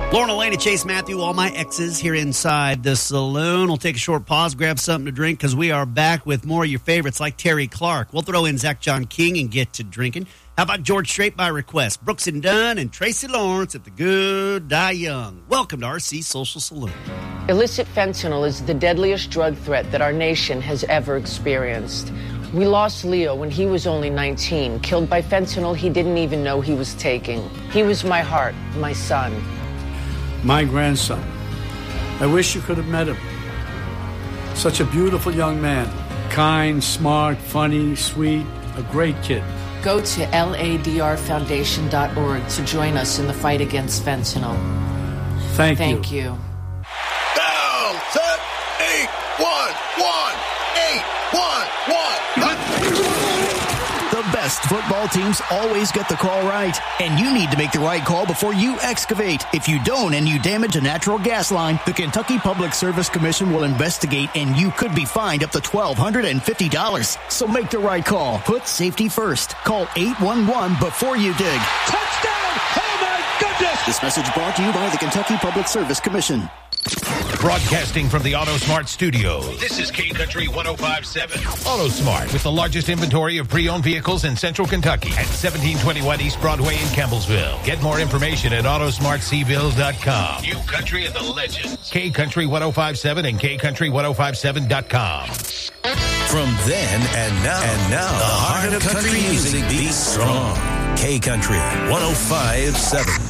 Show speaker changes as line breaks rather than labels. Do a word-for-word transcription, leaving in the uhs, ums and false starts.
Lauren, Elena, Chase, Matthew, all my exes here inside the saloon. We'll take a short pause, grab something to drink, because we are back with more of your favorites like Terry Clark. We'll throw in Zach John King and get to drinking. How about George Strait by request? Brooks and Dunn and Tracy Lawrence at the Good Die Young. Welcome to R C Social Saloon.
Illicit fentanyl is the deadliest drug threat that our nation has ever experienced. We lost Leo when he was only nineteen, killed by fentanyl he didn't even know he was taking. He was my heart, my son.
My grandson. I wish you could have met him. Such a beautiful young man. Kind, smart, funny, sweet, a great kid.
Go to L A D R foundation dot org to join us in the fight against fentanyl.
Thank,
Thank
you.
you.
Down, set, eight, one, one, eight, one, one.
The best football teams always get the call right, and you need to make the right call before you excavate. If you don't and you damage a natural gas line, the Kentucky Public Service Commission will investigate, and you could be fined up to twelve hundred fifty dollars. So make the right call. Put safety first. Call eight one one before you dig.
Touchdown! Oh my goodness!
This message brought to you by the Kentucky Public Service Commission.
Broadcasting from the AutoSmart Studios, this is K Country one oh five point seven. AutoSmart, with the largest inventory of pre-owned vehicles in Central Kentucky at seventeen twenty-one East Broadway in Campbellsville. Get more information at auto smart c ville dot com. New Country of the Legends. K Country one oh five point seven and K Country ten fifty-seven dot com.
From then and now, and now, the heart of country music beats strong. K Country one oh five point seven.